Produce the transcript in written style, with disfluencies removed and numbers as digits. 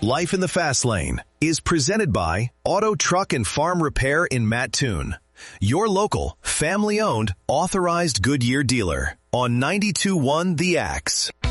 Life in the Fast Lane is presented by Auto, Truck, and Farm Repair in Mattoon, your local, family-owned, authorized Goodyear dealer on 92.1 The Axe.